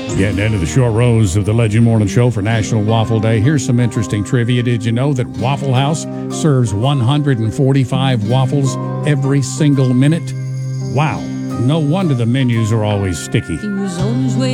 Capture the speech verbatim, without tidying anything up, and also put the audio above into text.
Getting into the short rows of the Legend Morning Show for National Waffle Day. Here's some interesting trivia. Did you know that Waffle House serves one hundred forty-five waffles every single minute? Wow. No wonder the menus are always sticky. He was always waiting.